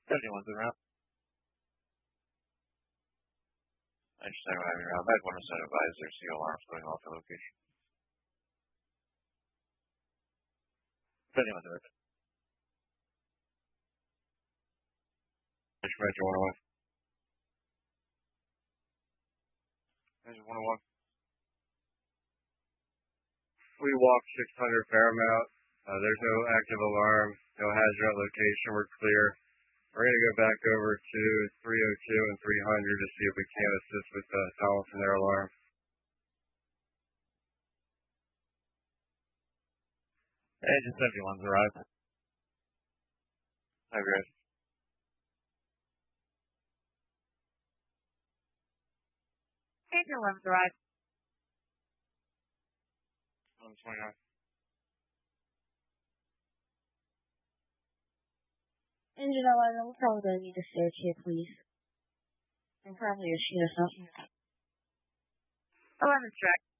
71's around. I just said I'm around. I'd want to set advisor, see alarms going off the location. 71's around. Metro 101. There's 101. We walk 600 Paramount. There's no active alarm, no hazard at location. We're clear. We're going to go back over to 302 and 300 to see if we can assist with silencing their alarm. Agent 71's arrived. Hi, guys. Agent 11's arrived. 29. Engine 11, we're probably going to need a search here, please. And probably a sheet of something. 11's check.